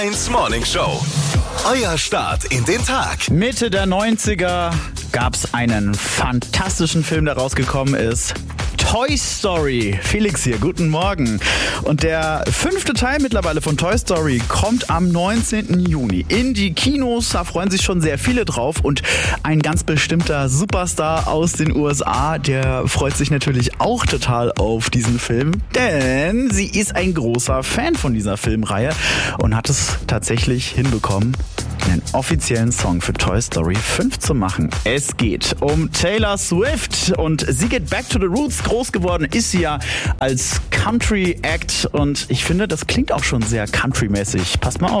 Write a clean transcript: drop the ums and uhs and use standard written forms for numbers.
1 Morning Show. Euer Start in den Tag. Mitte der 90er gab es einen fantastischen Film, der rausgekommen ist. Toy Story. Felix hier, guten Morgen. Und der 5. Teil mittlerweile von Toy Story kommt am 19. Juni in die Kinos. Da freuen sich schon sehr viele drauf. Und ein ganz bestimmter Superstar aus den USA, der freut sich natürlich auch total auf diesen Film. Denn sie ist ein großer Fan von dieser Filmreihe und hat es tatsächlich hinbekommen, einen offiziellen Song für Toy Story 5 zu machen. Es geht um Taylor Swift und sie geht back to the roots. Groß geworden ist sie ja als Country-Act und ich finde, das klingt auch schon sehr country-mäßig. Passt mal auf.